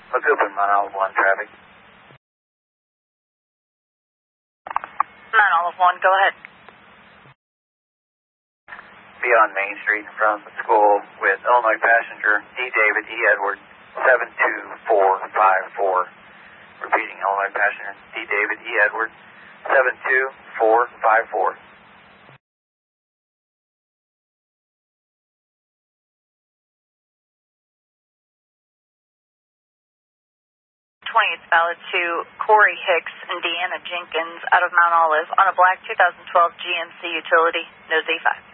McCoupin, Mount Olive 1 traffic. Mount Olive 1, go ahead. Be on Main Street in front of the school with Illinois passenger D. David E. Edward 72454. Repeating, Illinois passenger D. David E. Edward 72454. 20th valid to Corey Hicks and Deanna Jenkins out of Mount Olive on a black 2012 GMC utility, no Z5.